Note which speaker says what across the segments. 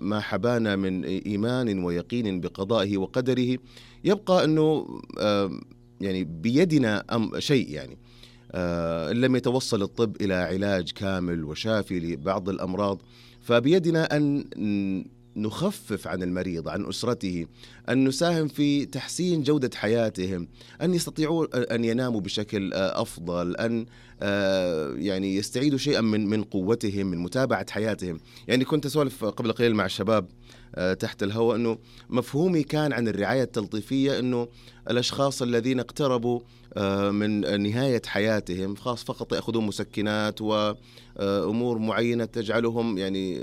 Speaker 1: ما حبانا من إيمان ويقين بقضائه وقدره، يبقى أنه يعني بيدنا شيء، يعني إن لم يتوصل الطب إلى علاج كامل وشافي لبعض الأمراض، فبيدنا أن نخفف عن المريض، عن أسرته، أن نساهم في تحسين جودة حياتهم، أن يستطيعوا أن يناموا بشكل أفضل، أن يعني يستعيدوا شيئا من قوتهم، من متابعة حياتهم. يعني كنت أسولف قبل قليل مع الشباب تحت الهواء أنه مفهومي كان عن الرعاية التلطيفية أنه الأشخاص الذين اقتربوا من نهاية حياتهم خاص فقط يأخذون مسكنات وأمور معينة تجعلهم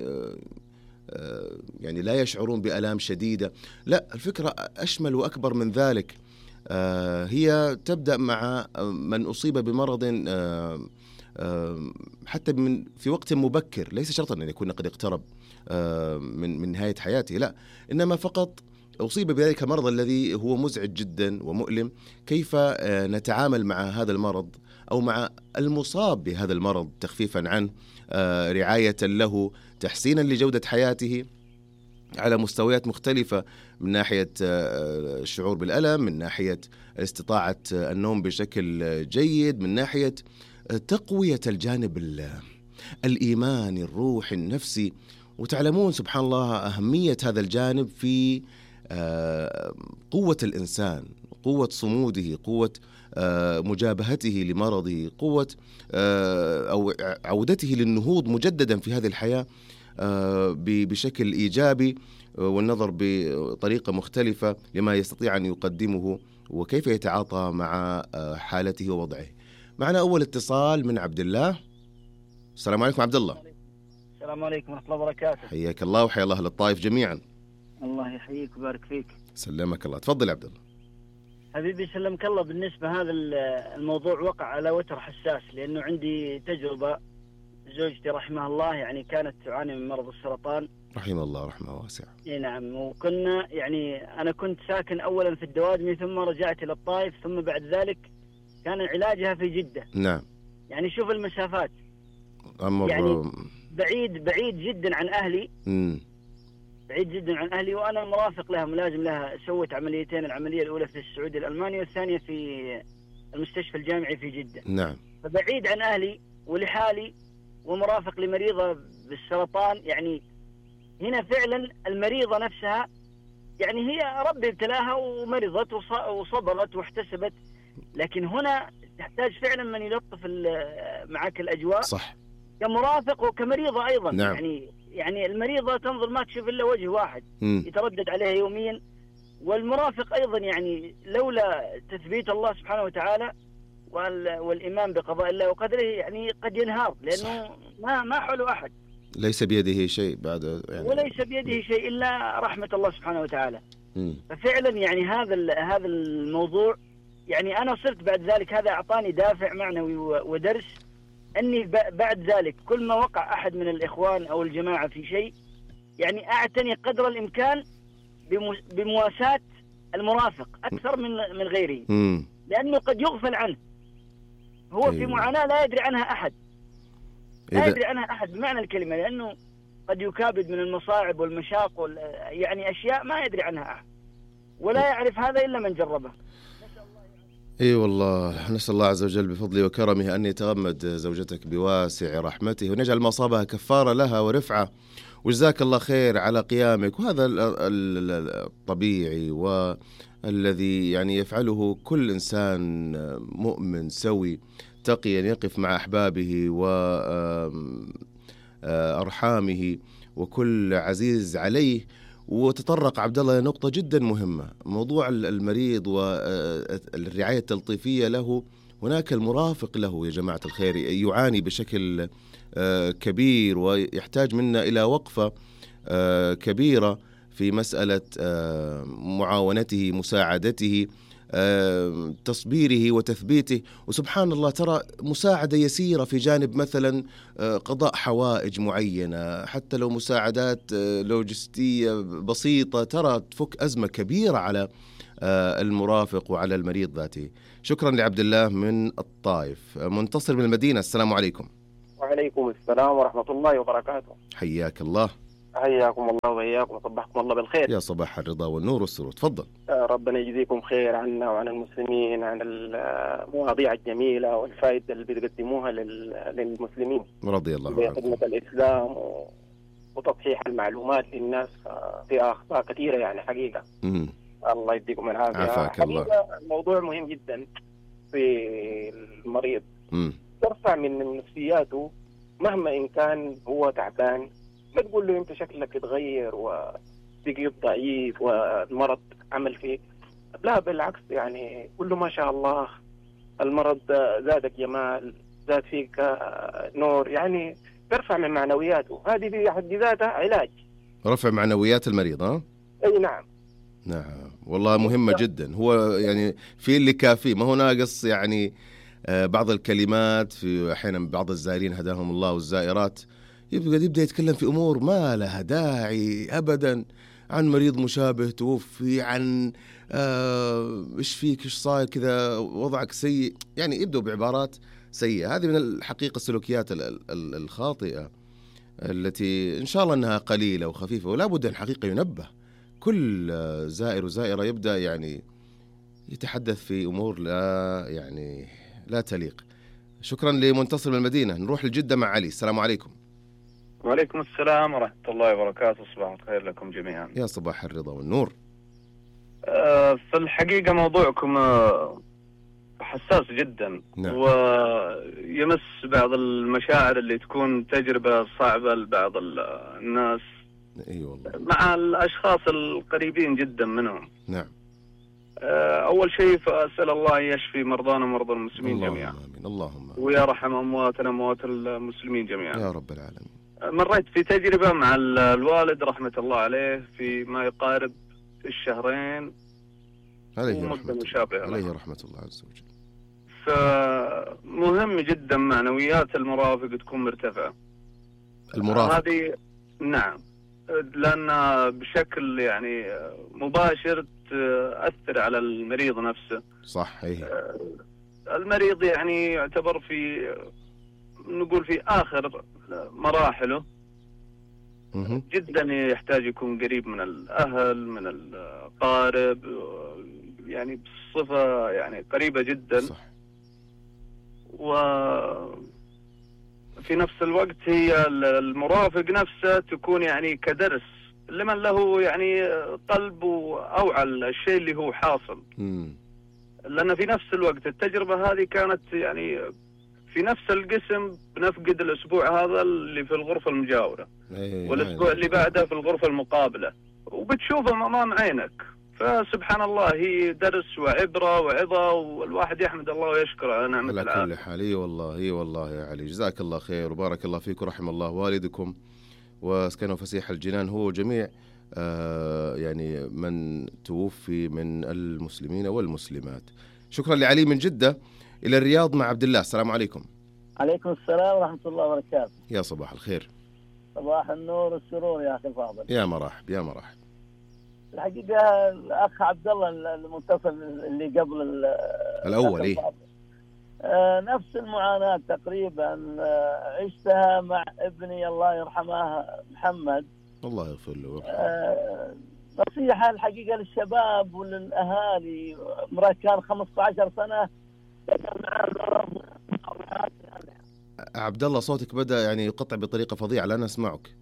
Speaker 1: يعني لا يشعرون بآلام شديدة. لا، الفكرة أشمل وأكبر من ذلك. هي تبدأ مع من أصيب بمرض حتى في وقت مبكر، ليس شرطا أن يكون قد اقترب من نهاية حياته، لا، إنما فقط أصيب بذلك المرض الذي هو مزعج جدا ومؤلم. كيف نتعامل مع هذا المرض أو مع المصاب بهذا المرض تخفيفا عنه، رعاية له، تحسينا لجودة حياته على مستويات مختلفة، من ناحية الشعور بالألم، من ناحية استطاعة النوم بشكل جيد، من ناحية تقوية الجانب الإيماني الروحي النفسي. وتعلمون سبحان الله أهمية هذا الجانب في قوة الإنسان، قوة صموده، قوة مجابهته لمرضه، قوة أو عودته للنهوض مجددا في هذه الحياة بشكل إيجابي، والنظر بطريقة مختلفة لما يستطيع أن يقدمه وكيف يتعاطى مع حالته ووضعه. معنا أول اتصال من عبد الله. السلام عليكم عبد الله.
Speaker 2: السلام عليكم ورحمة الله وبركاته.
Speaker 1: حياك الله وحيا الله أهل الطائف جميعا.
Speaker 2: الله يحييك ويبارك فيك.
Speaker 1: سلمك الله. تفضل عبد الله.
Speaker 2: حبيبي سلمك الله. بالنسبة هذا الموضوع وقع على وتر حساس، لأنه عندي تجربة. زوجتي رحمها الله يعني كانت تعاني من مرض السرطان.
Speaker 1: رحمه الله رحمه واسعة.
Speaker 2: نعم. وكنا يعني أنا كنت ساكن أولا في الدوادمي، ثم رجعت إلى الطائف، ثم بعد ذلك كان علاجها في جدة.
Speaker 1: نعم.
Speaker 2: يعني شوف المسافات،
Speaker 1: أمر
Speaker 2: يعني بعيد جدا عن أهلي. بعيد جدا عن أهلي، وأنا مرافق لها، ملازم لها. سوت عمليتين، العملية الأولى في السعودية الألماني، والثانية في المستشفى الجامعي في جدة.
Speaker 1: نعم.
Speaker 2: فبعيد عن أهلي ولحالي، ومرافق لمريضة بالسرطان. يعني هنا فعلا المريضة نفسها يعني هي ربي ابتلاها ومرضت وصبرت واحتسبت، لكن هنا تحتاج فعلا من يلطف معك الأجواء.
Speaker 1: صح.
Speaker 2: كمرافق وكمريضة أيضا.
Speaker 1: نعم.
Speaker 2: يعني المريضة تنظر ما تشوف إلا وجه واحد يتردد عليها يوميا، والمرافق أيضا يعني لولا تثبيت الله سبحانه وتعالى والإيمان بقضاء الله وقدره يعني قد ينهار، لأنه ما حوله أحد،
Speaker 1: ليس بيده شيء بعد يعني،
Speaker 2: وليس بيده شيء إلا رحمة الله سبحانه وتعالى. ففعلا يعني هذا الموضوع يعني أنا صرت بعد ذلك، هذا أعطاني دافع معنوي ودرس أني بعد ذلك كل ما وقع أحد من الإخوان أو الجماعة في شيء يعني أعتني قدر الإمكان بمواساة المرافق أكثر من غيره، لأنه قد يغفل عنه. هو في معاناة لا يدري عنها أحد، لا يدري عنها أحد بمعنى الكلمة، لأنه قد يكابد من المصاعب والمشاق يعني أشياء ما يدري عنها أحد، ولا يعرف هذا إلا من جربه.
Speaker 1: اي والله، نسأل الله عز وجل بفضله وكرمه أن يتغمد زوجتك بواسع رحمته، ونجعل ما أصابها كفارة لها ورفعة. وجزاك الله خير على قيامك، وهذا الطبيعي والذي يعني يفعله كل إنسان مؤمن سوي تقيا يقف مع أحبابه وأرحامه وكل عزيز عليه. وتطرق عبد الله لنقطة جدا مهمة، موضوع المريض والرعاية التلطيفية له. هناك المرافق له يا جماعة الخير يعاني بشكل كبير، ويحتاج منا إلى وقفة كبيرة في مسألة معاونته، مساعدته، تصبيره وتثبيته. وسبحان الله ترى مساعدة يسيرة في جانب مثلا قضاء حوائج معينة، حتى لو مساعدات لوجستية بسيطة، ترى تفك أزمة كبيرة على المرافق وعلى المريض ذاته. شكرا لعبد الله من الطائف. منتصر من المدينة، السلام عليكم.
Speaker 3: وعليكم السلام ورحمة الله وبركاته.
Speaker 1: حياك الله.
Speaker 3: حياكم الله وإياكم وصبحكم الله بالخير.
Speaker 1: يا صباح الرضا والنور والسرور، تفضل.
Speaker 3: ربنا يجزيكم خير عنا وعن المسلمين عن المواضيع الجميلة والفائدة اللي بتقدموها للمسلمين
Speaker 1: رضي الله
Speaker 3: في
Speaker 1: عنكم.
Speaker 3: خدمة الإسلام وتصحيح المعلومات للناس في أخطاء كثيرة يعني حقيقة. الله يديكم العافية.
Speaker 1: عافاك الله.
Speaker 3: الموضوع مهم جدا في المريض. ترفع من نفسياته مهما إن كان هو تعبان. ما تقول له أنت شكلك اتغير وبقيت ضعيف والمرض عمل فيك، لا بالعكس، يعني قل له ما شاء الله المرض زادك جمال، زاد فيك نور، يعني ترفع من معنوياته. هذه في حد ذاتها علاج،
Speaker 1: رفع معنويات المريض.
Speaker 3: أي نعم
Speaker 1: والله مهمة جدا. هو يعني في اللي كافي، ما هو ناقص يعني بعض الكلمات. في أحيانا بعض الزائرين هداهم الله والزائرات يبدأ يتكلم في أمور ما لها داعي أبدا، عن مريض مشابه توفي، عن إيش فيك، إيش صاير كذا، وضعك سيء، يعني يبدأوا بعبارات سيئة. هذه من الحقيقة السلوكيات الخاطئة التي إن شاء الله أنها قليلة وخفيفة، ولا بد أن حقيقة ينبه كل زائر وزائرة يبدأ يعني يتحدث في أمور لا تليق. شكرا لمنتصر من المدينة. نروح لجدة مع علي. السلام عليكم.
Speaker 4: وعليكم السلام ورحمة الله وبركاته. صباح الخير لكم جميعا.
Speaker 1: يا صباح الرضا والنور.
Speaker 4: في الحقيقة موضوعكم حساس جدا.
Speaker 1: نعم.
Speaker 4: ويمس بعض المشاعر اللي تكون تجربة صعبة لبعض الناس.
Speaker 1: والله.
Speaker 4: مع الأشخاص القريبين جدا منهم.
Speaker 1: نعم.
Speaker 4: أول شيء فأسأل الله يشفي مرضانا ومرضى المسلمين جميعا.
Speaker 1: آمين. اللهم
Speaker 4: ويرحم أمواتنا وأموات المسلمين جميعا
Speaker 1: يا رب العالمين.
Speaker 4: مريت في تجربة مع الوالد رحمة الله عليه في ما يقارب الشهرين
Speaker 1: عليه رحمة الله عز وجل.
Speaker 4: فمهم جدا معنويات المرافق تكون مرتفعة.
Speaker 1: المرافق
Speaker 4: هذه نعم، لأن بشكل يعني مباشر تأثر على المريض نفسه.
Speaker 1: صح.
Speaker 4: المريض يعني يعتبر نقول في آخر مراحله. جدا يحتاج يكون قريب من الأهل، من الأقارب، يعني بصفة يعني قريبة جدا.
Speaker 1: صح.
Speaker 4: وفي نفس الوقت هي المرافق نفسه تكون يعني كدرس لمن له يعني قلب أوعى الشيء اللي هو حاصل. لأن في نفس الوقت التجربة هذه كانت يعني في نفس القسم بنفقد الأسبوع هذا اللي في الغرفة المجاورة، والأسبوع اللي بعده في الغرفة المقابلة، وبتشوفهم أمام عينك. فسبحان الله هي درس وعبرة وعظة، والواحد يحمد الله ويشكر على نعمة العافية.
Speaker 1: على كل حال. والله يا علي، جزاك الله خير وبارك الله فيك ورحم الله والدكم واسكنوا فسيح الجنان هو جميع يعني من توفي من المسلمين والمسلمات. شكرا لعلي من جدة. إلى الرياض مع عبد الله. السلام عليكم.
Speaker 5: عليكم السلام ورحمة الله وبركاته.
Speaker 1: يا صباح الخير.
Speaker 5: صباح النور والسرور يا أخي الفاضل.
Speaker 1: يا مرحب.
Speaker 5: الحقيقة الأخ عبد الله المتصل اللي قبل
Speaker 1: الأول
Speaker 5: نفس المعاناة تقريبا عشتها مع ابني الله يرحمه محمد،
Speaker 1: الله يغفر له.
Speaker 5: نصيحة الحقيقة للشباب وللأهالي. مرة كان 15 سنة.
Speaker 1: عبد الله صوتك بدأ يعني يقطع بطريقة فظيعة، لا نسمعك.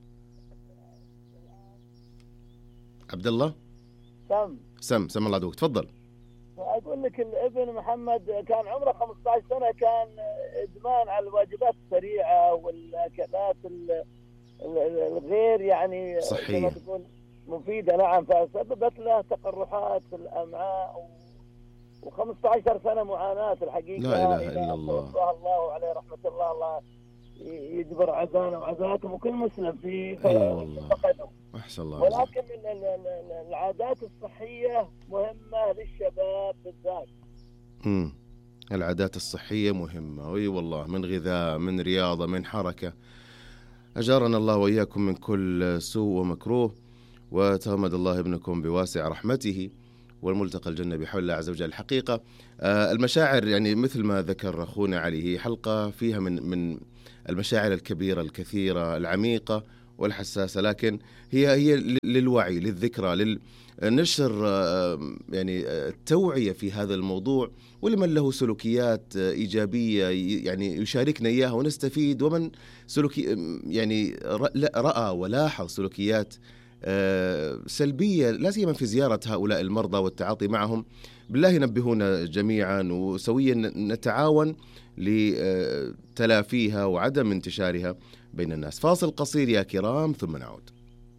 Speaker 1: عبد الله سم الله دوك، تفضل.
Speaker 5: أقول لك الابن محمد كان عمره 15 سنة، كان إدمان على الواجبات السريعة والأكلات الغير يعني
Speaker 1: صحية
Speaker 5: تقول مفيدة. نعم، فسببت له تقرحات في الأمعاء، و15 سنة معاناة الحقيقة.
Speaker 1: لا إله إلا الله.
Speaker 5: الله عليه رحمة الله يجبر عزانا وعزاكم وكل مسلم في
Speaker 1: فقده. أحسن الله.
Speaker 5: ولكن العادات الصحية مهمة للشباب بالذات.
Speaker 1: العادات الصحية مهمة. والله، من غذاء، من رياضة، من حركة. أجارنا الله وإياكم من كل سوء ومكروه، وتغمد الله ابنكم بواسع رحمته، والملتقى الجنة بحول الله عز وجل. الحقيقة المشاعر يعني مثل ما ذكر أخونا علي هي حلقة فيها من المشاعر الكبيرة الكثيرة العميقة، والحساسة، لكن هي للوعي، للذكرى، للنشر، يعني التوعية في هذا الموضوع، ولمن له سلوكيات إيجابية يعني يشاركنا إياها ونستفيد، ومن يعني رأى ولاحظ سلوكيات سلبية لا سيما في زيارة هؤلاء المرضى والتعاطي معهم، بالله نبهونا جميعا وسويا نتعاون لتلافيها وعدم انتشارها بين الناس. فاصل قصير يا كرام ثم نعود.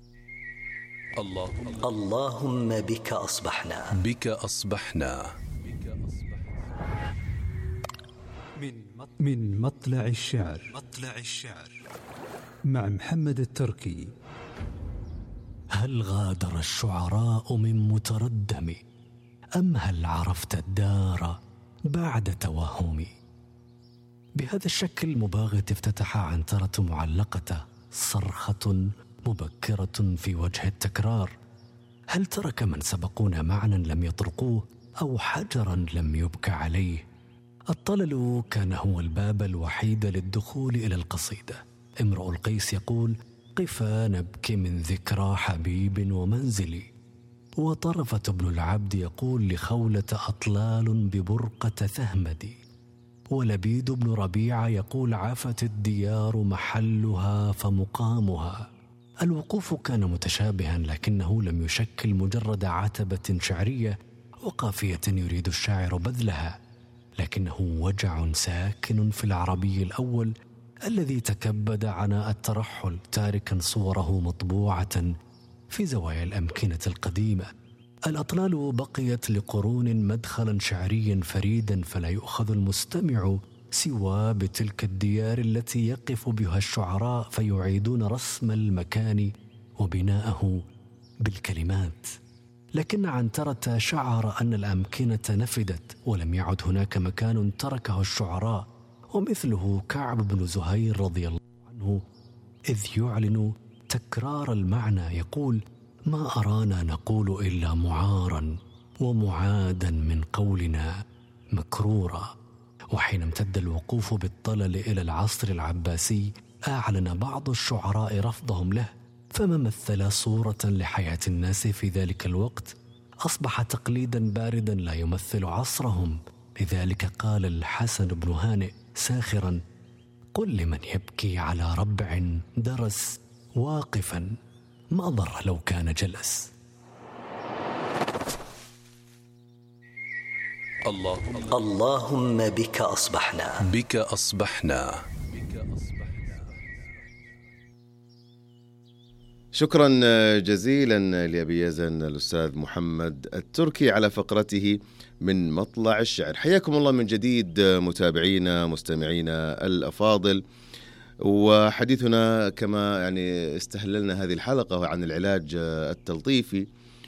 Speaker 6: اللهم بك أصبحنا،
Speaker 7: بك أصبحنا.
Speaker 8: من مطلع الشعر مع محمد التركي.
Speaker 6: هل غادر الشعراء من متردم، أم هل عرفت الدار بعد توهم؟ بهذا الشكل مباغت افتتح عنترة معلقة صرخة مبكرة في وجه التكرار. هل ترك من سبقونا معنى لم يطرقوه، أو حجرا لم يبك عليه؟ الطلل كان هو الباب الوحيد للدخول إلى القصيدة. امرؤ القيس يقول: قفا نبكي من ذكرى حبيب ومنزلي. وطرفة ابن العبد يقول لخولة: أطلال ببرقة ثهمدي. ولبيد بن ربيعة يقول: عفت الديار محلها فمقامها. الوقوف كان متشابها، لكنه لم يشكل مجرد عتبة شعرية وقافية يريد الشاعر بذلها، لكنه وجع ساكن في العربي الأول الذي تكبد عناء الترحل، تاركا صوره مطبوعة في زوايا الأمكنة القديمة. الأطلال بقيت لقرون مدخلا شعريا فريدا، فلا يؤخذ المستمع سوى بتلك الديار التي يقف بها الشعراء فيعيدون رسم المكان وبناءه بالكلمات. لكن عنترة شعر أن الأمكنة نفدت ولم يعد هناك مكان تركه الشعراء، ومثله كعب بن زهير رضي الله عنه إذ يعلن تكرار المعنى يقول: ما أرانا نقول إلا معارا، ومعادا من قولنا مكرورا. وحين امتد الوقوف بالطلل إلى العصر العباسي أعلن بعض الشعراء رفضهم له، فما مثل صورة لحياة الناس في ذلك الوقت أصبح تقليدا باردا لا يمثل عصرهم. لذلك قال الحسن بن هانئ ساخرا: قل لمن يبكي على ربع درس واقفا، ما ضر لو كان جلس. اللهم بك أصبحنا،
Speaker 7: بك أصبحنا.
Speaker 1: شكرا جزيلا لأبي يزن الأستاذ محمد التركي على فقرته من مطلع الشعر. حياكم الله من جديد متابعينا مستمعينا الأفاضل، وحديثنا كما يعني استهللنا هذه الحلقة عن العلاج التلطيفي.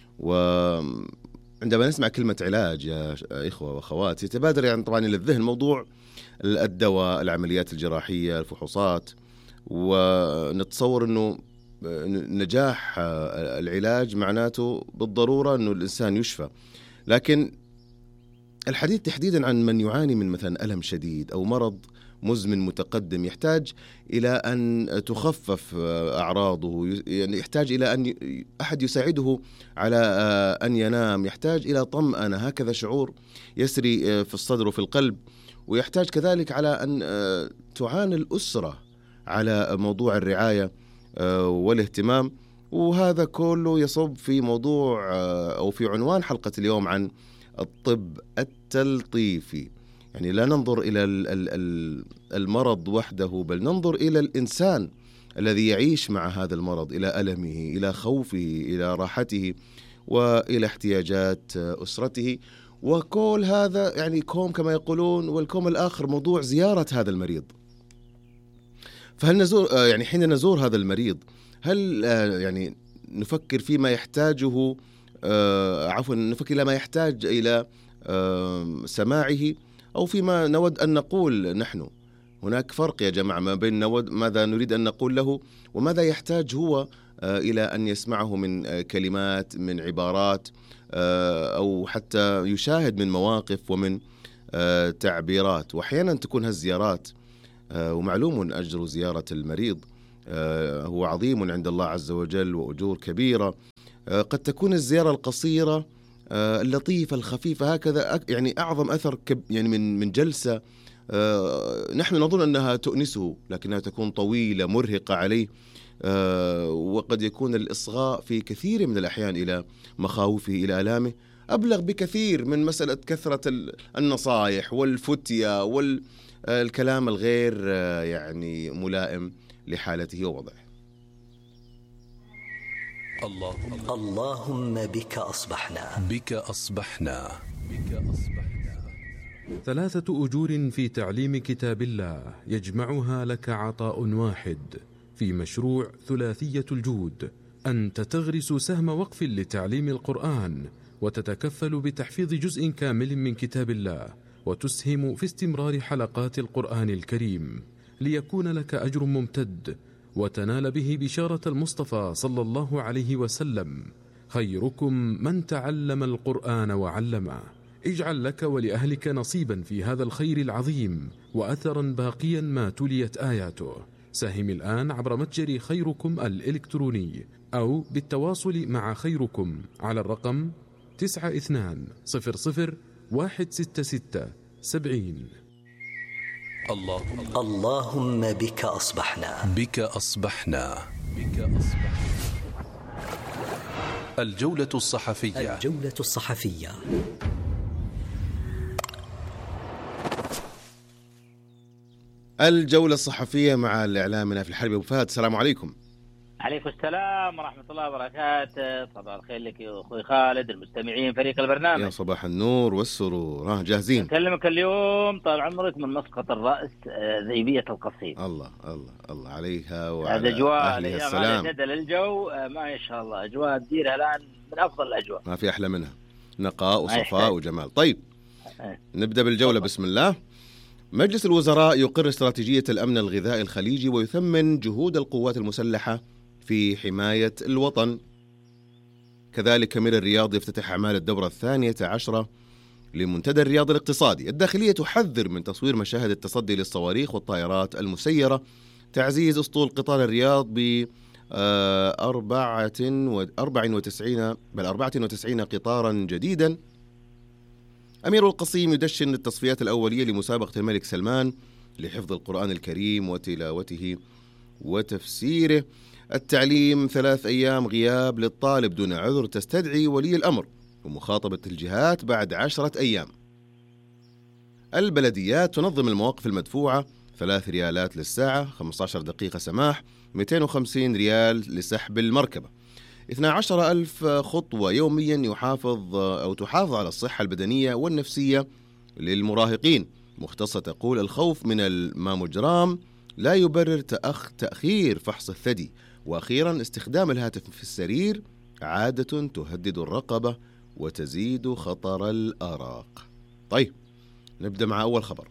Speaker 1: وعندما نسمع كلمة علاج يا إخوة وأخوات يتبادر يعني طبعا إلى الذهن موضوع الدواء، العمليات الجراحية، الفحوصات، ونتصور أنه نجاح العلاج معناته بالضرورة أنه الإنسان يشفى. لكن الحديث تحديدا عن من يعاني من مثلا ألم شديد أو مرض مزمن متقدم يحتاج إلى أن تخفف أعراضه، يعني يحتاج إلى أن أحد يساعده على أن ينام، يحتاج إلى طمأنة، هكذا شعور يسري في الصدر وفي القلب، ويحتاج كذلك على أن تعاني الأسرة على موضوع الرعاية والاهتمام. وهذا كله يصب في موضوع أو في عنوان حلقة اليوم عن الطب التلطيفي. يعني لا ننظر إلى المرض وحده، بل ننظر إلى الإنسان الذي يعيش مع هذا المرض، إلى ألمه، إلى خوفه، إلى راحته، وإلى احتياجات أسرته. وكل هذا يعني كوم كما يقولون، والكوم الآخر موضوع زيارة هذا المريض. فهل نزور يعني حين نزور هذا المريض هل يعني نفكر فيما يحتاجه، نفكر إلى ما يحتاج إلى سماعه، أو فيما نود أن نقول نحن؟ هناك فرق يا جماعة ما بين ماذا نريد أن نقول له وماذا يحتاج هو إلى أن يسمعه من كلمات، من عبارات، أو حتى يشاهد من مواقف ومن تعبيرات. وأحيانا تكون هالزيارات، ومعلوم أجر زيارة المريض هو عظيم عند الله عز وجل وأجور كبيرة. قد تكون الزيارة القصيرة اللطيفة الخفيفة هكذا يعني أعظم أثر يعني من جلسة نحن نظن أنها تؤنسه، لكنها تكون طويلة مرهقة عليه، وقد يكون الإصغاء في كثير من الأحيان إلى مخاوفه إلى آلامه أبلغ بكثير من مسألة كثرة النصائح والفتية والكلام الغير يعني ملائم لحالته ووضعه.
Speaker 6: اللهم بك أصبحنا.
Speaker 7: بك أصبحنا.
Speaker 8: 3 أجور في تعليم كتاب الله يجمعها لك عطاء واحد في مشروع ثلاثية الجود. أنت تغرس سهم وقف لتعليم القرآن، وتتكفل بتحفيظ جزء كامل من كتاب الله، وتسهم في استمرار حلقات القرآن الكريم، ليكون لك أجر ممتد وتنال به بشارة المصطفى صلى الله عليه وسلم: خيركم من تعلم القرآن وعلمه. اجعل لك ولأهلك نصيبا في هذا الخير العظيم وأثرا باقيا ما تليت آياته. ساهم الآن عبر متجر خيركم الإلكتروني أو بالتواصل مع خيركم على الرقم 9200 166 70.
Speaker 6: اللهم بك أصبحنا.
Speaker 7: بك أصبحنا. الجولة الصحفية.
Speaker 6: الجولة الصحفية.
Speaker 1: الجولة الصحفية مع الإعلامنا في الحرب أبو فهد. السلام عليكم.
Speaker 9: عليكم السلام ورحمة الله وبركاته. صباح الخير لك يا أخوي خالد، المستمعين، فريق البرنامج.
Speaker 1: يا صباح النور والسرور. جاهزين؟
Speaker 9: أكلمك اليوم طال عمرك من مسقط الرأس ذيبية القصيم.
Speaker 1: الله الله الله عليها وعلى
Speaker 9: أجواء
Speaker 1: أهلها السلام.
Speaker 9: جدل الجو ما شاء الله، أجواء تديرها الآن من أفضل الأجواء،
Speaker 1: ما في أحلى منها، نقاء وصفاء وجمال. طيب نبدأ بالجولة. بسم الله. مجلس الوزراء يقر استراتيجية الأمن الغذائي الخليجي ويثمن جهود القوات المسلحة في حماية الوطن. كذلك أمير الرياض يفتتح أعمال الدورة 12 لمنتدى الرياض الاقتصادي. الداخلية تحذر من تصوير مشاهد التصدي للصواريخ والطائرات المسيرة. تعزيز أسطول قطار الرياض ب 94 قطارا جديدا. أمير القصيم يدشن التصفيات الأولية لمسابقة الملك سلمان لحفظ القرآن الكريم وتلاوته وتفسيره. التعليم 3 أيام غياب للطالب دون عذر تستدعي ولي الأمر، ومخاطبة الجهات بعد 10 أيام. البلديات تنظم المواقف المدفوعة 3 ريالات للساعة، 15 دقيقة سماح، 250 ريال لسحب المركبة. 12,000 خطوة يوميا تحافظ على الصحة البدنية والنفسية للمراهقين. مختصة تقول: الخوف من الماموجرام لا يبرر تأخير فحص الثدي. وأخيرا، استخدام الهاتف في السرير عادة تهدد الرقبة وتزيد خطر الآراق. طيب نبدأ مع أول خبر.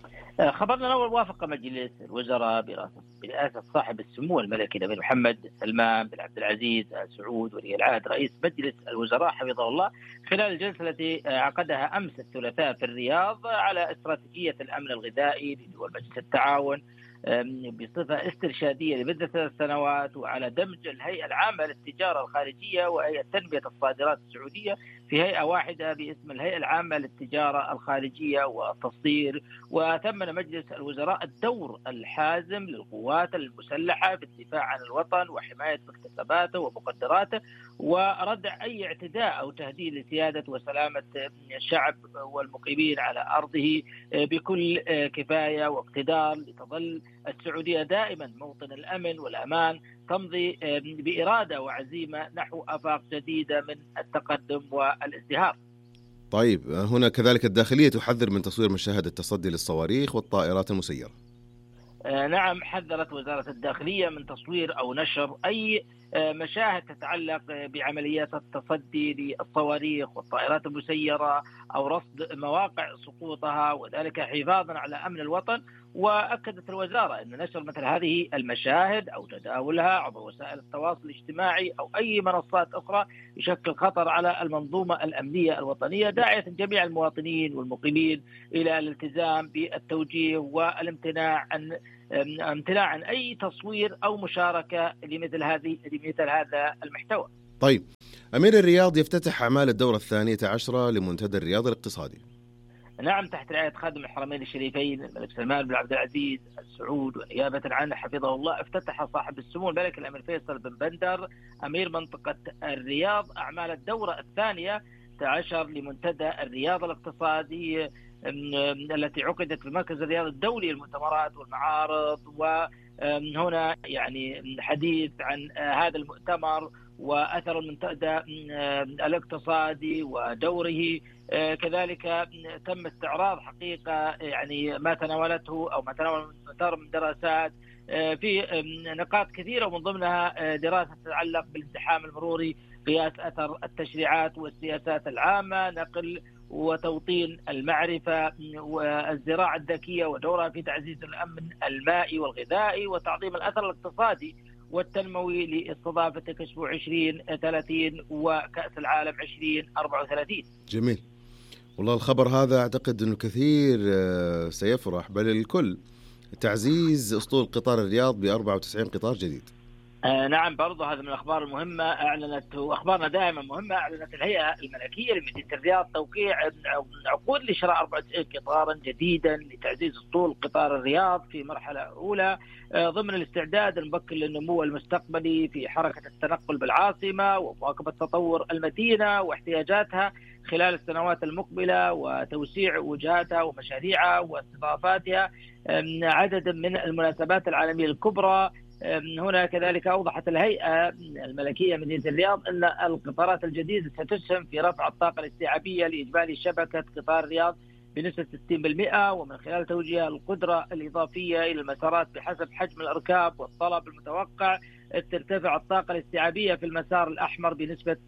Speaker 9: خبرنا الأول: وافق مجلس الوزراء برئاسة صاحب السمو الملكي الأمير محمد سلمان بن عبد العزيز آل سعود ولي العهد رئيس مجلس الوزراء حفظه الله خلال الجلسة التي عقدها أمس الثلاثاء في الرياض على استراتيجية الأمن الغذائي لدول مجلس التعاون بصفة استرشادية لمدة 3 سنوات، وعلى دمج الهيئة العامة للتجارة الخارجية وهيئة تنمية الصادرات السعودية في هيئة واحدة باسم الهيئة العامة للتجارة الخارجية والتصدير. وثمن مجلس الوزراء الدور الحازم للقوات المسلحة في الدفاع عن الوطن وحماية مكتسباته ومقدراته، وردع أي اعتداء أو تهديد لسيادة وسلامة الشعب والمقيمين على أرضه بكل كفاية واقتدار، لتظل السعودية دائما موطن الأمن والأمان، تمضي بإرادة وعزيمة نحو آفاق جديدة من التقدم والازدهار.
Speaker 1: طيب هنا كذلك الداخلية تحذر من تصوير مشاهد التصدي للصواريخ والطائرات المسيرة.
Speaker 9: نعم، حذرت وزارة الداخلية من تصوير أو نشر أي مشاهد تتعلق بعمليات التصدي للصواريخ والطائرات المسيرة أو رصد مواقع سقوطها، وذلك حفاظا على أمن الوطن. وأكدت الوزارة أن نشر مثل هذه المشاهد أو تداولها عبر وسائل التواصل الاجتماعي أو أي منصات أخرى يشكل خطر على المنظومة الأمنية الوطنية، داعية جميع المواطنين والمقيمين إلى الالتزام بالتوجيه والامتناع عن امتناع عن أي تصوير أو مشاركة لمثل هذا المحتوى.
Speaker 1: طيب، أمير الرياض يفتتح أعمال الدورة 12 لمنتدى الرياض الاقتصادي.
Speaker 9: نعم، تحت رعاية خادم الحرمين الشريفين الملك سلمان بن عبد العزيز السعود، ونيابة عنه حفظه الله افتتح صاحب السمو الملك الأمير فيصل بن بندر أمير منطقة الرياض أعمال الدورة 12 لمنتدى الرياض الاقتصادي التي عقدت في مركز الرياض الدولي للمؤتمرات والمعارض. وهنا يعني حديث عن هذا المؤتمر وأثر المنتدى الاقتصادي ودوره. كذلك تم استعراض حقيقة يعني ما تناولته أو ما تناول المؤتمر من دراسات في نقاط كثيرة، ومن ضمنها دراسة تتعلق بالازدحام المروري، قياس أثر التشريعات والسياسات العامة، نقل وتوطين المعرفة، والزراعة الذكية ودورها في تعزيز الأمن المائي والغذائي، وتعظيم الأثر الاقتصادي والتنموي لاستضافة إكسبو 2030 وكأس العالم 2034.
Speaker 1: جميل، والله الخبر هذا أعتقد أنه كثير سيفرح، بل الكل، تعزيز أسطول قطار الرياض ب94 قطار جديد.
Speaker 9: نعم، برضو هذا من الأخبار المهمة أعلنت، وأخبارنا دائما مهمة، أعلنت الهيئة الملكية لمدينة الرياض توقيع عقود لشراء 94 قطارا جديدا لتعزيز أسطول قطار الرياض في مرحلة أولى، ضمن الاستعداد المبكر للنمو المستقبلي في حركة التنقل بالعاصمة ومواكبة تطور المدينة واحتياجاتها خلال السنوات المقبلة، وتوسيع وجهاتها ومشاريعها واستضافاتها عدد من المناسبات العالمية الكبرى. هنا كذلك أوضحت الهيئة الملكية مدينة الرياض أن القطارات الجديدة ستسهم في رفع الطاقة الاستيعابية لإجمالي شبكة قطار الرياض بنسبة 60%، ومن خلال توجيه القدرة الإضافية إلى المسارات بحسب حجم الأركاب والطلب المتوقع. ترتفع الطاقة الاستيعابية في المسار الأحمر بنسبة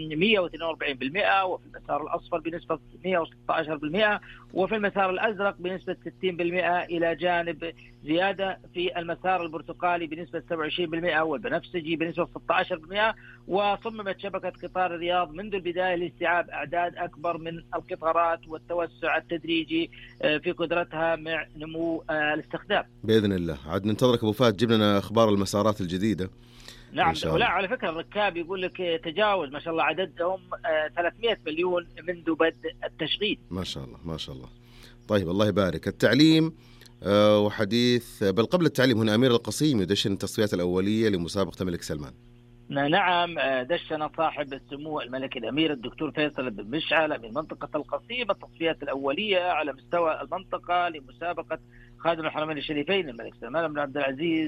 Speaker 9: 142%، وفي المسار الأصفر بنسبة 116%، وفي المسار الأزرق بنسبة 60%، إلى جانب زيادة في المسار البرتقالي بنسبة 27% والبنفسجي بنسبة 16%. وصممت شبكة قطار الرياض منذ البداية لاستيعاب أعداد أكبر من القطارات والتوسع التدريجي في قدرتها مع نمو الاستخدام.
Speaker 1: بإذن الله. عاد ننتظرك أبو فهد، جيب لنا أخبار المسارات الجديدة.
Speaker 9: نعم، ولا على فكرة الركاب يقول لك تجاوز ما شاء الله عددهم 300 مليون منذ بدء التشغيل.
Speaker 1: ما شاء الله ما شاء الله. طيب الله يبارك. التعليم وحديث، بل قبل التعليم هنا أمير القصيم يدشن التصفيات الأولية لمسابقة الملك سلمان.
Speaker 9: نعم، دشن صاحب السمو الملك الأمير الدكتور فيصل بن مشعل أمير منطقة القصيم التصفيات الأولية على مستوى المنطقة لمسابقة خادم الحرمين الشريفين الملك سلمان بن عبد العزيز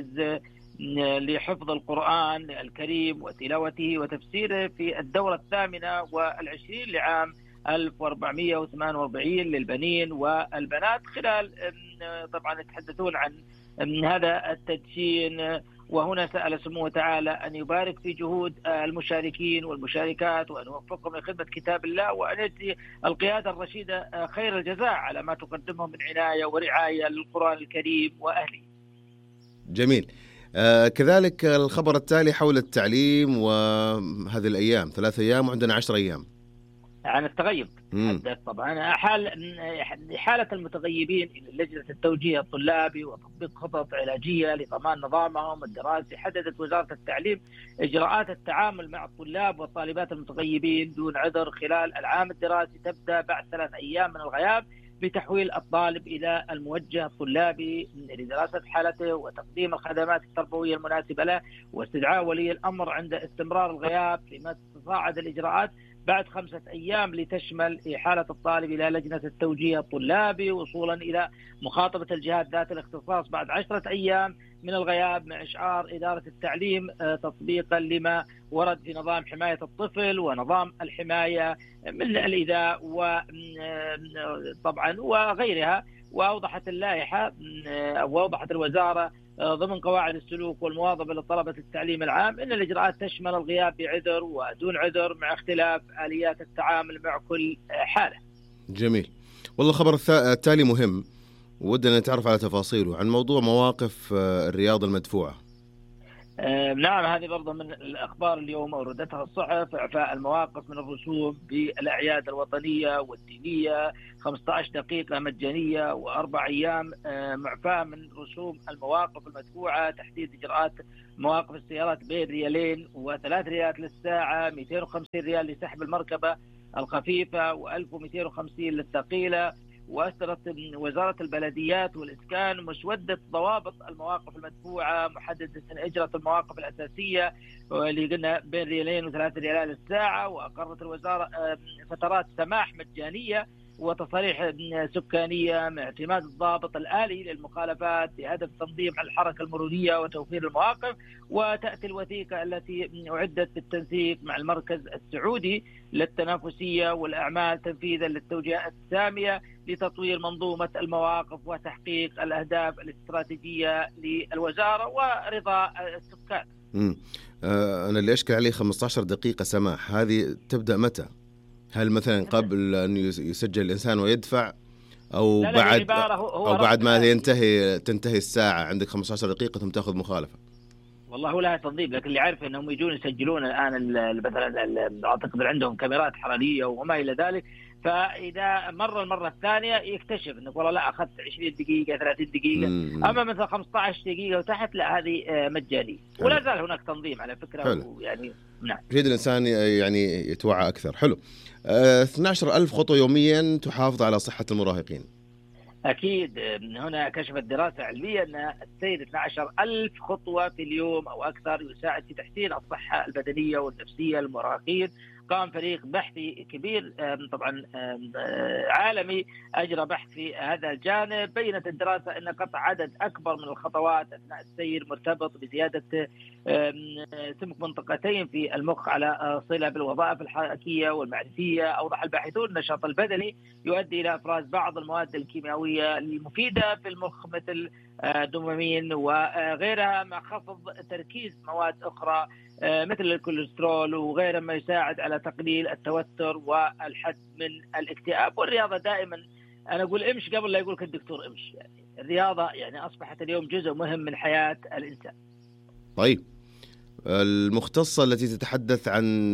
Speaker 9: لحفظ للقرآن الكريم وتلاوته وتفسيره في الدورة 28 لعام 1448 للبنين والبنات. خلال طبعا يتحدثون عن هذا التدشين، وهنا سأل سموه تعالى أن يبارك في جهود المشاركين والمشاركات، وأن يوفقهم لخدمة كتاب الله، وأن يجزي القيادة الرشيدة خير الجزاء على ما تقدمه من عناية ورعاية للقرآن الكريم وأهله.
Speaker 1: جميل. كذلك الخبر التالي حول التعليم وهذه الأيام 3 أيام وعندنا 10 أيام
Speaker 9: عن التغيب. طبعا حالة المتغيبين إلى لجنة التوجيه الطلابي وتطبيق خطط علاجية لضمان نظامهم الدراسي. حددت وزارة التعليم إجراءات التعامل مع الطلاب والطالبات المتغيبين دون عذر خلال العام الدراسي، تبدأ بعد 3 أيام من الغياب بتحويل الطالب إلى الموجه الطلابي لدراسة حالته وتقديم الخدمات التربوية المناسبة له، واستدعاء ولي الأمر عند استمرار الغياب، فيما تتصاعد الإجراءات بعد 5 أيام لتشمل إحالة الطالب إلى لجنة التوجيه الطلابي، وصولا إلى مخاطبة الجهات ذات الاختصاص بعد 10 أيام من الغياب، مع إشعار إدارة التعليم تطبيقا لما ورد في نظام حماية الطفل ونظام الحماية من الإيذاء وطبعا وغيرها. وأوضحت اللائحة وأوضحت الوزارة ضمن قواعد السلوك والمواظبة لطلبة التعليم العام أن الإجراءات تشمل الغياب بعذر ودون عذر مع اختلاف آليات التعامل مع كل حالة.
Speaker 1: جميل. والله الخبر التالي مهم، ودنا نتعرف على تفاصيله عن موضوع مواقف الرياض المدفوعة.
Speaker 9: نعم، هذه برضه من الأخبار اليوم أوردتها الصحف. إعفاء المواقف من الرسوم بالأعياد الوطنية والدينية، 15 دقيقة مجانية و4 أيام معفاة من رسوم المواقف المدفوعة. تحديد إجراءات مواقف السيارات بين ريالين و3 ريالات للساعة، 250 ريال لسحب المركبة الخفيفة و1250 للثقيلة. وأصدرت وزارة البلديات والإسكان مسودة ضوابط المواقف المدفوعة، محددة إجرة المواقف الأساسية اللي قلنا بين ريالين و3 ريالات للساعة. وأقرت الوزارة فترات سماح مجانية وتصاريح سكانية مع اعتماد الضابط الآلي للمخالفات بهدف تنظيم الحركة المرورية وتوفير المواقف. وتأتي الوثيقة التي أعدت بالتنسيق مع المركز السعودي للتنافسية والأعمال تنفيذا للتوجيهات السامية لتطوير منظومة المواقف وتحقيق الأهداف الاستراتيجية للوزارة ورضا السكان.
Speaker 1: أنا اللي أشكل عليه 15 دقيقة سماح، هذه تبدأ متى؟ هل مثلا قبل أن يسجل الإنسان ويدفع، أو بعد ما تنتهي الساعة عندك 15 دقيقة ثم تأخذ مخالفة؟
Speaker 9: والله هو لها تنظيم، لكن اللي عارف أنهم يجون يسجلون الآن مثلا أعتقد عندهم كاميرات حرارية وما إلى ذلك، فإذا مر المرة الثانية يكتشف أنك والله لا أخذت 20 دقيقة 30 دقيقة. أما مثلا 15 دقيقة وتحت لا، هذه مجانية. ولا زال هناك تنظيم على فكرة. يعني نعم،
Speaker 1: يريد الإنسان يعني يتوعى أكثر. حلو. 12,000 خطوة يوميا تحافظ على صحة المراهقين.
Speaker 9: أكيد. هنا كشفت دراسة علمية أن السير 12,000 خطوة في اليوم أو أكثر يساعد في تحسين الصحة البدنية والنفسية للمراهقين. قام فريق بحثي كبير طبعا عالمي أجرى بحث في هذا الجانب. بينت الدراسة أن قطع عدد أكبر من الخطوات أثناء السير مرتبط بزيادة سمك منطقتين في المخ على صلة بالوظائف الحركية والمعرفية. أوضح الباحثون أن النشاط البدني يؤدي إلى إفراز بعض المواد الكيميائية المفيدة في المخ مثل الدوبامين وغيرها، مع خفض تركيز مواد أخرى مثل الكوليسترول وغيرها، ما يساعد على تقليل التوتر والحد من الاكتئاب. والرياضة دائما أنا أقول امش قبل لا يقولك الدكتور امش، يعني الرياضة يعني أصبحت اليوم جزء مهم من حياة الإنسان.
Speaker 1: طيب، المختصة التي تتحدث عن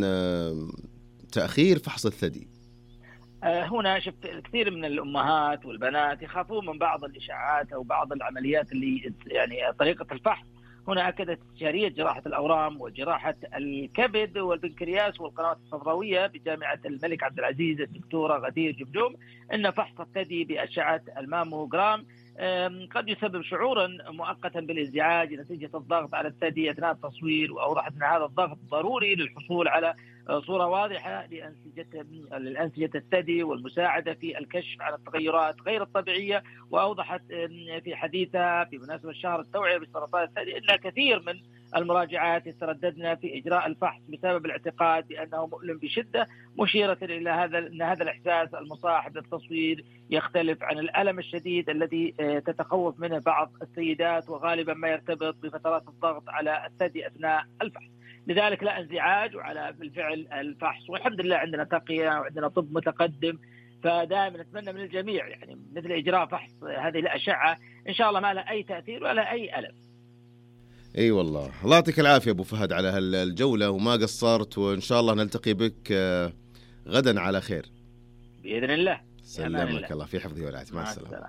Speaker 1: تأخير فحص الثدي،
Speaker 9: هنا شفت كثير من الأمهات والبنات يخافون من بعض الإشاعات أو بعض العمليات اللي يعني طريقة الفحص. هنا أكدت استشارية جراحة الأورام وجراحة الكبد والبنكرياس والقنوات الصفراوية بجامعة الملك عبد العزيز الدكتورة غدير جمجوم أن فحص الثدي بأشعة الماموغرام قد يسبب شعورا مؤقتا بالازدواج نتيجة الضغط على الثدي أثناء التصوير. وأوضحت أن هذا الضغط ضروري للحصول على صورة واضحة لأنسجة الثدي والمساعدة في الكشف على التغيرات غير الطبيعية. وأوضحت في حديثها في مناسبة شهر التوعية بسرطان الثدي أن كثير من المراجعات يترددن في إجراء الفحص بسبب الاعتقاد بأنه مؤلم بشدة، مشيرة إلى أن هذا الإحساس المصاحب للتصوير يختلف عن الألم الشديد الذي تتخوف منه بعض السيدات، وغالبا ما يرتبط بفترات الضغط على الثدي أثناء الفحص. لذلك لا انزعاج وعلى بالفعل الفحص، والحمد لله عندنا تقية وعندنا طب متقدم. فدائما نتمنى من الجميع يعني مثل إجراء فحص هذه الأشعة إن شاء الله ما لها أي تأثير ولا أي ألم.
Speaker 1: اي والله، الله يعطيك العافيه ابو فهد على هالجوله وما قصرت، وان شاء الله نلتقي بك غدا على خير
Speaker 9: باذن الله.
Speaker 1: سلمك الله في حفظه ورعايته. مع السلامه.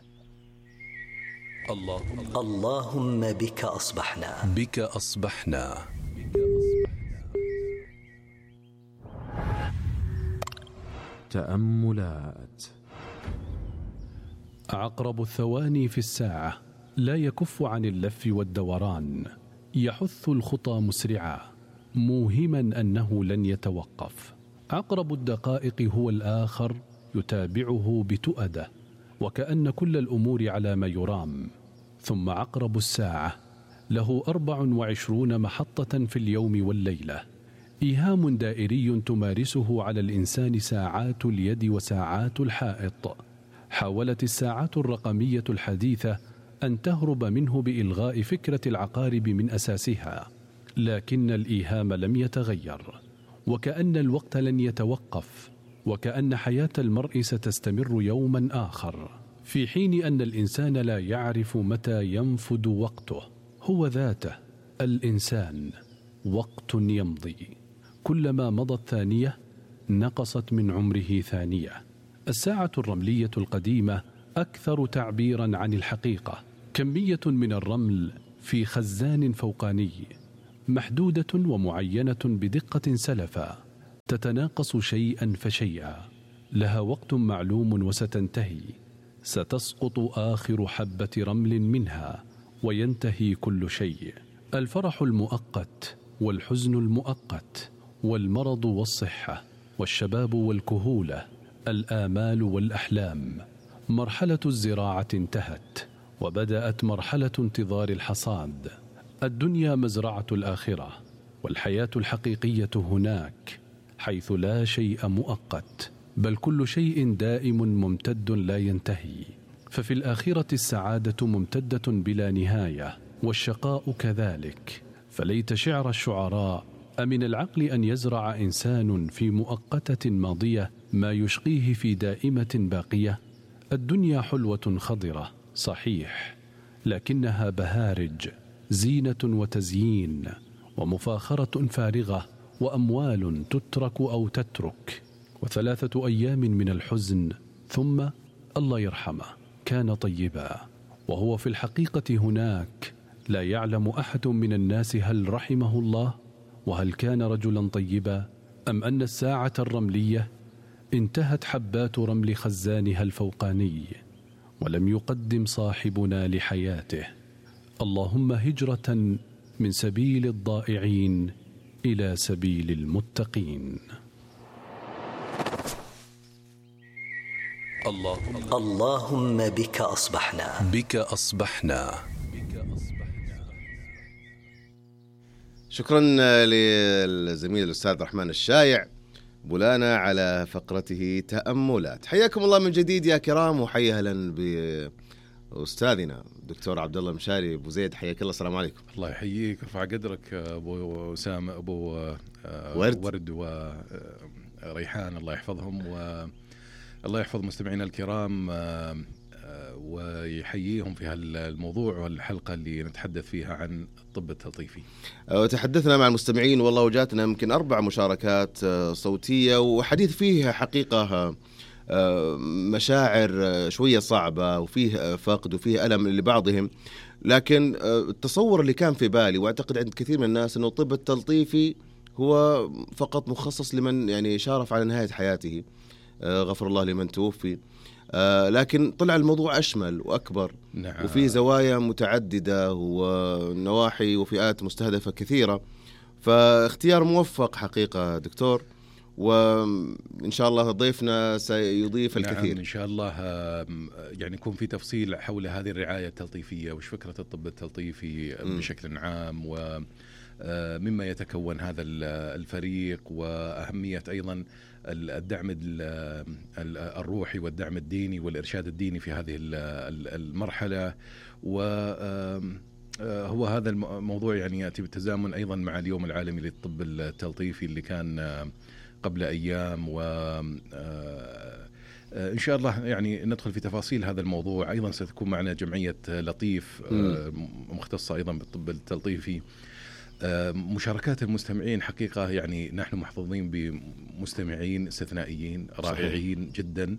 Speaker 6: اللهم بك أصبحنا.
Speaker 7: بك أصبحنا.
Speaker 8: تأملات.
Speaker 10: عقرب الثواني في الساعة لا يكف عن اللف والدوران، يحث الخطى مسرعا موهما أنه لن يتوقف. عقرب الدقائق هو الآخر يتابعه بتؤدة وكأن كل الأمور على ما يرام. ثم عقرب الساعة له 24 محطة في اليوم والليلة، إيهام دائري تمارسه على الإنسان ساعات اليد وساعات الحائط. حاولت الساعات الرقمية الحديثة أن تهرب منه بإلغاء فكرة العقارب من أساسها، لكن الإيهام لم يتغير، وكأن الوقت لن يتوقف، وكأن حياة المرء ستستمر يوما آخر، في حين أن الإنسان لا يعرف متى ينفد وقته. هو ذاته الإنسان وقت يمضي، كلما مضت ثانية نقصت من عمره ثانية. الساعة الرملية القديمة أكثر تعبيرا عن الحقيقة. كمية من الرمل في خزان فوقاني محدودة ومعينة بدقة سلفا، تتناقص شيئا فشيئا، لها وقت معلوم وستنتهي، ستسقط آخر حبة رمل منها وينتهي كل شيء. الفرح المؤقت والحزن المؤقت، والمرض والصحة، والشباب والكهولة، الآمال والأحلام. مرحلة الزراعة انتهت وبدأت مرحلة انتظار الحصاد. الدنيا مزرعة الآخرة، والحياة الحقيقية هناك، حيث لا شيء مؤقت، بل كل شيء دائم ممتد لا ينتهي. ففي الآخرة السعادة ممتدة بلا نهاية، والشقاء كذلك. فليت شعر الشعراء: أمن العقل أن يزرع إنسان في مؤقتة ماضية ما يشقيه في دائمة باقية؟ الدنيا حلوة خضرة صحيح، لكنها بهارج، زينة وتزيين، ومفاخرة فارغة، وأموال تترك أو تترك، وثلاثة أيام من الحزن، ثم الله يرحمه كان طيبا. وهو في الحقيقة هناك لا يعلم أحد من الناس هل رحمه الله وهل كان رجلا طيبا، أم أن الساعة الرملية انتهت حبات رمل خزانها الفوقاني، ولم يقدم صاحبنا لحياته. اللهم هجرة من سبيل الضائعين إلى سبيل المتقين.
Speaker 6: اللهم بك أصبحنا.
Speaker 7: بك أصبحنا.
Speaker 1: شكرا للزميل الأستاذ رحمن الشايع بولانا على فقرته تأملات. حياكم الله من جديد يا كرام، وحيا أهلا بأستاذنا دكتور عبد الله مشاري أبو زيد. حياك الله، السلام عليكم.
Speaker 11: الله يحييك، رفع قدرك أبو أسامة، أبو ورد وريحان، الله يحفظهم، والله يحفظ مستمعينا الكرام ويحييهم في هالموضوع والحلقة اللي نتحدث فيها عن الطب التلطيفي.
Speaker 1: تحدثنا مع المستمعين والله وجاتنا يمكن 4 مشاركات صوتية، وحديث فيها حقيقة مشاعر شوية صعبة، وفيه فقد وفيه ألم لبعضهم، لكن التصور اللي كان في بالي وأعتقد عند كثير من الناس أنه الطب التلطيفي هو فقط مخصص لمن يعني شارف على نهاية حياته، غفر الله لمن توفي، لكن طلع الموضوع أشمل وأكبر.
Speaker 11: نعم.
Speaker 1: وفي زوايا متعددة ونواحي وفئات مستهدفة كثيرة، فاختيار موفق حقيقة دكتور، وإن شاء الله ضيفنا سيضيف الكثير.
Speaker 11: نعم إن شاء الله، يعني يكون في تفصيل حول هذه الرعاية التلطيفية وش فكرة الطب التلطيفي بشكل عام، ومما يتكون هذا الفريق، وأهمية أيضا الدعم الروحي والدعم الديني والإرشاد الديني في هذه المرحلة. وهو هذا الموضوع يعني يأتي بالتزامن أيضا مع اليوم العالمي للطب التلطيفي اللي كان قبل أيام، إن شاء الله يعني ندخل في تفاصيل هذا الموضوع. أيضا ستكون معنا جمعية لطيف مختصة أيضا بالطب التلطيفي. مشاركات المستمعين حقيقة يعني نحن محظوظين بمستمعين استثنائيين رائعين جدا.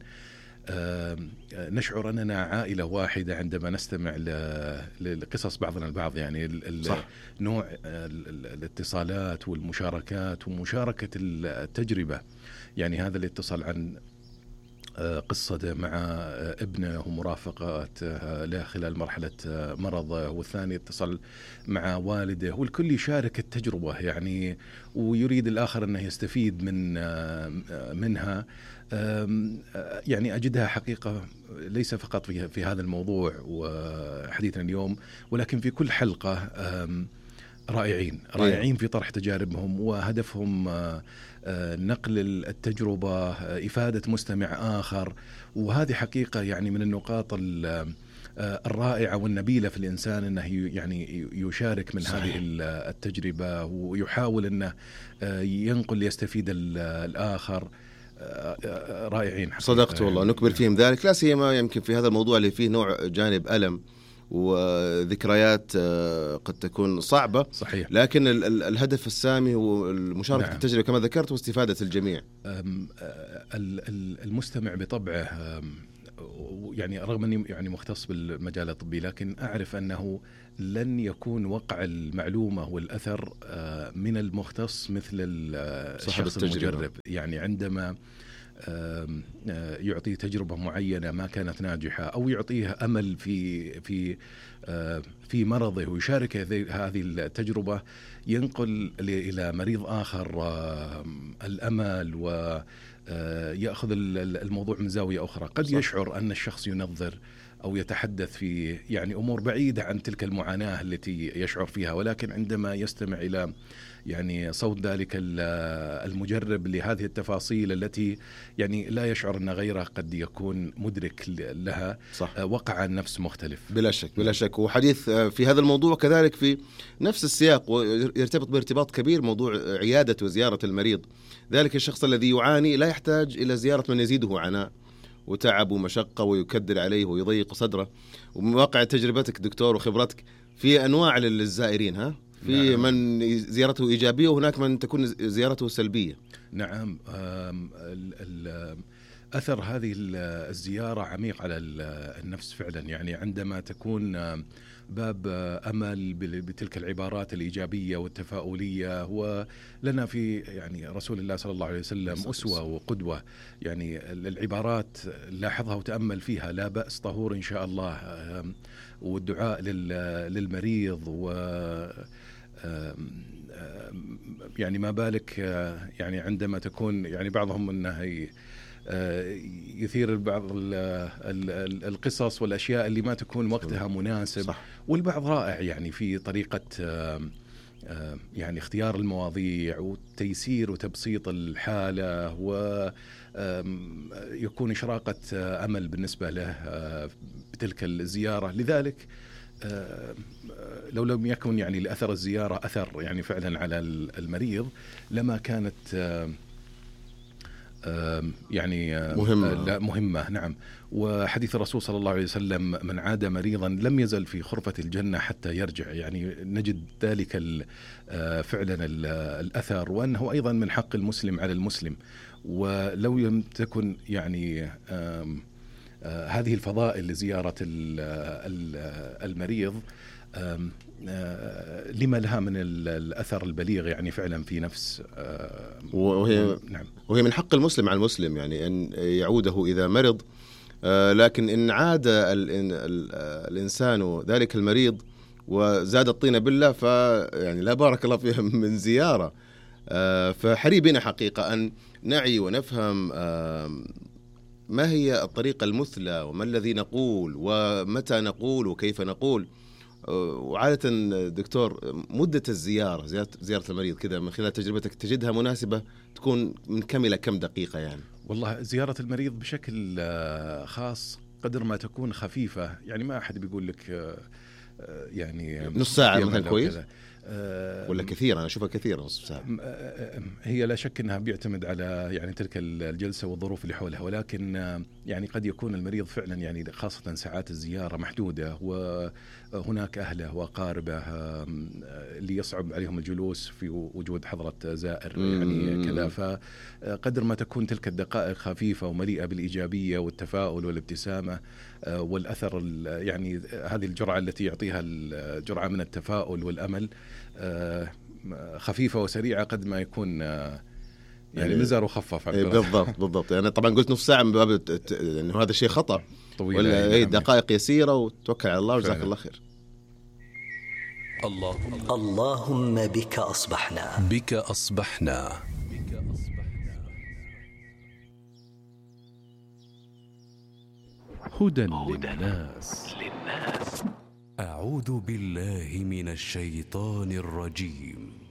Speaker 11: نشعر أننا عائلة واحدة عندما نستمع لقصص بعضنا البعض، يعني نوع الاتصالات والمشاركات ومشاركة التجربة. يعني هذا الاتصال عن قصته مع ابنه ومرافقته له خلال مرحلة مرضه، والثاني اتصل مع والده، والكل يشارك التجربة يعني، ويريد الآخر أنه يستفيد منها. يعني أجدها حقيقة ليس فقط في هذا الموضوع وحديثنا اليوم، ولكن في كل حلقة رائعين في طرح تجاربهم، وهدفهم نقل التجربة، إفادة مستمع آخر. وهذه حقيقة يعني من النقاط الرائعة والنبيلة في الإنسان، أنه يعني يشارك من صحيح. هذه التجربة ويحاول أنه ينقل يستفيد الآخر. رائعين
Speaker 1: صدقت والله، نكبر فيهم ذلك، لا سيما يمكن في هذا الموضوع اللي فيه نوع جانب ألم وذكريات قد تكون صعبة.
Speaker 11: صحيح.
Speaker 1: لكن الهدف السامي هو المشاركة نعم. التجربة كما ذكرت واستفادة الجميع.
Speaker 11: المستمع بطبعه يعني رغم أني يعني مختص بالمجال الطبي، لكن أعرف أنه لن يكون وقع المعلومة والأثر من المختص مثل الشخص المجرب. يعني عندما يعطيه تجربة معينة ما كانت ناجحة، أو يعطيه أمل في مرضه ويشارك هذه التجربة، ينقل إلى مريض آخر الأمل ويأخذ الموضوع من زاوية أخرى. قد يشعر أن الشخص ينظر أو يتحدث في يعني أمور بعيدة عن تلك المعاناة التي يشعر فيها، ولكن عندما يستمع إلى يعني صوت ذلك المجرب لهذه التفاصيل التي يعني لا يشعر أن غيره قد يكون مدرك لها، صح. وقع النفس مختلف.
Speaker 1: بلا شك بلا شك. وحديث في هذا الموضوع كذلك في نفس السياق، ويرتبط بارتباط كبير موضوع عيادة وزيارة المريض. ذلك الشخص الذي يعاني لا يحتاج إلى زيارة من يزيده عناء وتعب ومشقة ويكدر عليه ويضيق صدره. ومن واقع تجربتك دكتور وخبرتك، في أنواع للزائرين، في من زيارته إيجابية وهناك من تكون زيارته سلبية.
Speaker 11: نعم. أثر هذه الزيارة عميق على النفس فعلا. يعني عندما تكون باب أمل بتلك العبارات الإيجابية والتفاؤلية، ولنا في يعني رسول الله صلى الله عليه وسلم أسوة وقدوة. يعني العبارات لاحظها وتأمل فيها: لا بأس، طهور إن شاء الله، والدعاء للمريض، و يعني ما بالك يعني عندما تكون يعني بعضهم أنه يثير بعض القصص والأشياء اللي ما تكون وقتها مناسب، صح. والبعض رائع يعني في طريقة يعني اختيار المواضيع وتيسير وتبسيط الحالة، ويكون إشراقة أمل بالنسبة له بتلك الزيارة. لذلك لو لم يكن يعني لأثر الزيارة أثر يعني فعلا على المريض، لما كانت يعني مهمة. نعم. وحديث الرسول صلى الله عليه وسلم: من عاد مريضا لم يزل في غرفة الجنة حتى يرجع. يعني نجد ذلك فعلا الأثر، وأنه أيضا من حق المسلم على المسلم. ولو لم تكن يعني هذه الفضائل لزيارة المريض، لما لها من الأثر البليغ يعني فعلا في نفس
Speaker 1: وهي من حق المسلم على المسلم، يعني أن يعوده إذا مرض. لكن إن عاد الإنسان ذلك المريض وزاد الطين بالله، فيعني لا بارك الله فيها من زيارة. فحري بنا حقيقة أن نعي ونفهم ما هي الطريقة المثلى، وما الذي نقول، ومتى نقول، وكيف نقول. وعادة دكتور، مدة زيارة المريض كذا من خلال تجربتك تجدها مناسبة تكون من كم إلى كم دقيقة يعني؟
Speaker 11: والله زيارة المريض بشكل خاص قدر ما تكون خفيفة. يعني ما أحد بيقول لك يعني
Speaker 1: نص ساعة مثلا كويس ولا كثير؟ أنا أشوفها كثير نصف ساعة.
Speaker 11: هي لا شك أنها بيعتمد على يعني تلك الجلسة والظروف اللي حولها، ولكن يعني قد يكون المريض فعلا يعني خاصة ساعات الزيارة محدودة، وهناك أهله وقاربه اللي يصعب عليهم الجلوس في وجود حضرة زائر يعني كذا. فقدر ما تكون تلك الدقائق خفيفة ومليئة بالإيجابية والتفاؤل والابتسامة والأثر، يعني هذه الجرعة التي يعطيها الجرعة من التفاؤل والأمل خفيفة وسريعة، قد ما يكون يعني نزار وخفف.
Speaker 1: بالضبط. يعني طبعا قلت نص ساعة من باب إنه هذا شيء خطأ، ولا دقائق يسيرة وتوكل على الله وجزاك الله خير.
Speaker 6: اللهم بك أصبحنا
Speaker 8: هدى للناس.
Speaker 6: أعوذ بالله من الشيطان الرجيم.